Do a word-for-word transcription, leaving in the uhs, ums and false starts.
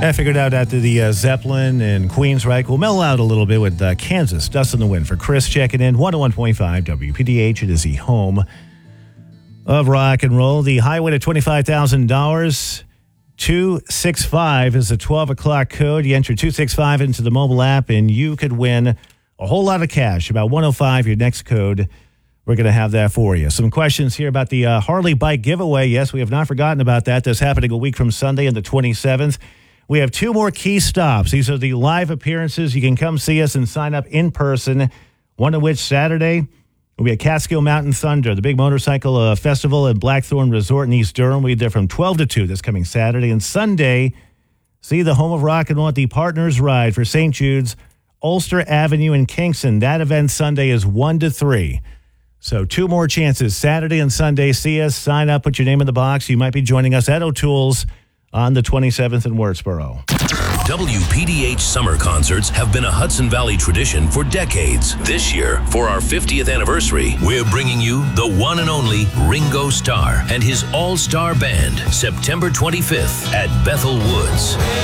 I figured out after the uh, Zeppelin and Queensryche, we'll mellow out a little bit with uh, Kansas, Dust in the Wind. For Chris checking in, one oh one point five W P D H. It is the home of rock and roll. The highway to twenty-five thousand dollars. two six five is the twelve o'clock code. You enter two six five into the mobile app, and you could win a whole lot of cash. About one oh five, your next code. We're going to have that for you. Some questions here about the uh, Harley bike giveaway. Yes, we have not forgotten about that. That's happening a week from Sunday on the twenty-seventh. We have two more key stops. These are the live appearances. You can come see us and sign up in person, one of which Saturday will be at Catskill Mountain Thunder, the big motorcycle uh, festival at Blackthorn Resort in East Durham. We'll be there from twelve to two this coming Saturday. And Sunday, see the home of rock and roll at the Partners Ride for Saint Jude's, Ulster Avenue in Kingston. That event Sunday is one to three. So two more chances, Saturday and Sunday. See us, sign up, put your name in the box. You might be joining us at O'Toole's on the twenty-seventh in Wurtsboro. W P D H summer concerts have been a Hudson Valley tradition for decades. This year, for our fiftieth anniversary, we're bringing you the one and only Ringo Starr and his all-star band, September twenty-fifth at Bethel Woods.